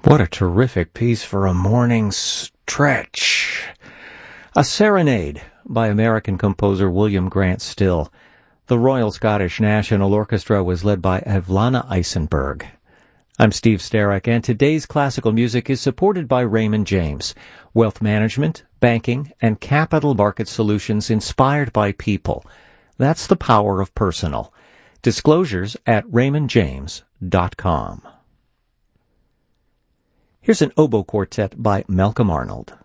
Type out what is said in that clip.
What a terrific piece for a morning stretch. A Serenade by American composer William Grant Still. The Royal Scottish National Orchestra was led by Evlana Eisenberg. I'm Steve Starek, and today's classical music is supported by Raymond James. Wealth management, banking, and capital market solutions inspired by people. That's the power of personal. Disclosures at raymondjames.com. Here's an oboe quartet by Malcolm Arnold.